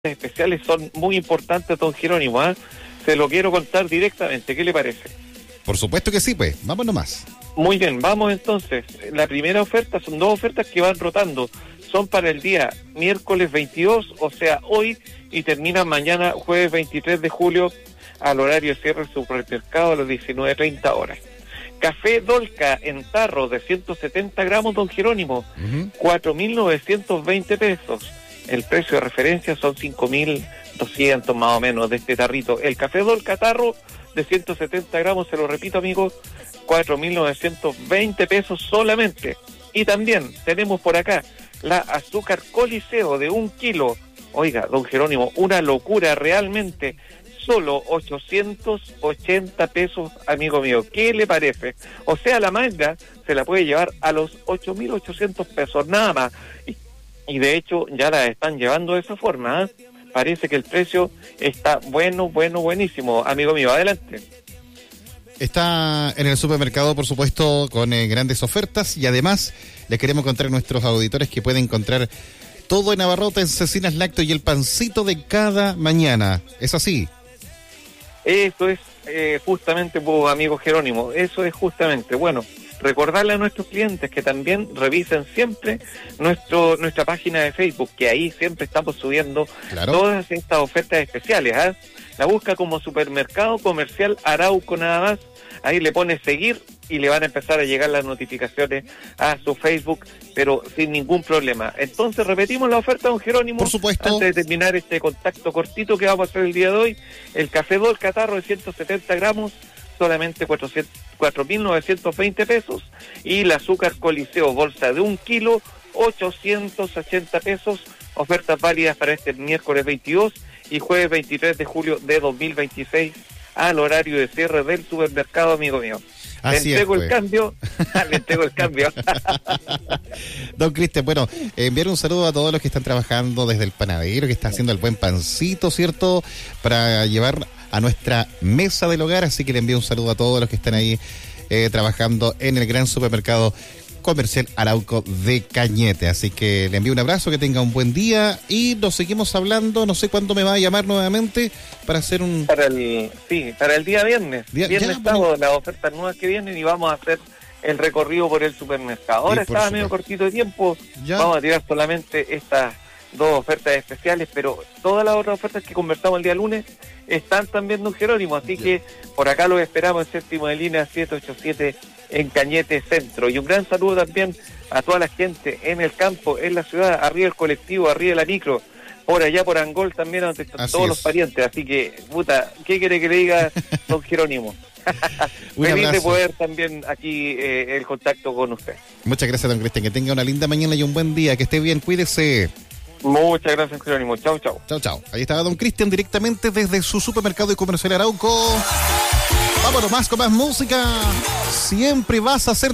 especiales son muy importantes, don Jerónimo, ¿eh? Se lo quiero contar directamente, ¿qué le parece? Por supuesto que sí, pues, vamos nomás. Muy bien, vamos entonces. La primera oferta, son dos ofertas que van rotando, son para el día miércoles 22, o sea, hoy, y terminan mañana, jueves 23 de julio, al horario de cierre del supermercado a las 19:30 horas. Café Dolca en tarro de 170 gramos, don Jerónimo, 4.920 pesos. El precio de referencia son 5.200 más o menos de este tarrito. El café Dolca tarro de 170 gramos, se lo repito, amigos, 4.920 pesos solamente. Y también tenemos por acá la azúcar Coliseo de 1 kilo. Oiga, don Jerónimo, una locura realmente. Solo 880 pesos, amigo mío. ¿Qué le parece? O sea, la manga se la puede llevar a los 8.800 pesos, nada más. Y de hecho ya la están llevando de esa forma, ¿eh? Parece que el precio está buenísimo, amigo mío. Adelante. Está en el supermercado, por supuesto, con grandes ofertas, y además les queremos contar a nuestros auditores que pueden encontrar todo en abarrotes, cecinas lácteos y el pancito de cada mañana. ¿Es así? Eso es justamente, pues, amigo Jerónimo, eso es justamente, bueno, recordarle a nuestros clientes que también revisen siempre nuestra página de Facebook, que ahí siempre estamos subiendo todas estas ofertas especiales, ¿eh? La busca como Supermercado Comercial Arauco nada más, ahí le pone seguir y le van a empezar a llegar las notificaciones a su Facebook, pero sin ningún problema. Entonces repetimos la oferta, don Jerónimo. Por supuesto. Antes de terminar este contacto cortito que vamos a hacer el día de hoy, el café Dolca tarro de 170 gramos, solamente 4.920 pesos, y el azúcar Coliseo bolsa de 1 kilo, 880 pesos, ofertas válidas para este miércoles 22 y jueves 23 de julio de 2026, al horario de cierre del supermercado, amigo mío. Así le entrego es, el cambio, le entrego el cambio. Don Cristian, bueno, enviar un saludo a todos los que están trabajando desde el panadero, que está haciendo el buen pancito, ¿cierto?, para llevar a nuestra mesa del hogar, así que le envío un saludo a todos los que están ahí trabajando en el gran supermercado comercial Arauco de Cañete. Así que le envío un abrazo, que tenga un buen día y nos seguimos hablando. No sé cuándo me va a llamar nuevamente para hacer un... Para el día viernes. Viernes estamos, las ofertas nuevas que vienen, y vamos a hacer el recorrido por el supermercado. Ahora estaba medio cortito de tiempo, vamos a tirar solamente estas dos ofertas especiales, pero todas las otras ofertas que conversamos el día lunes están también, don Jerónimo, así que por acá los esperamos en séptimo de línea 787 en Cañete Centro. Y un gran saludo también a toda la gente en el campo, en la ciudad, arriba el colectivo, arriba la micro, por allá por Angol también, donde están todos los parientes. Así que, puta, ¿qué quiere que le diga, don Jerónimo? Feliz de poder también aquí el contacto con usted. Muchas gracias, don Cristian, que tenga una linda mañana y un buen día, que esté bien, cuídese. Muchas gracias, Jerónimo. Chau. Chau. Ahí estaba don Cristian directamente desde su supermercado y comercial Arauco. Vámonos más con más música. Siempre vas a ser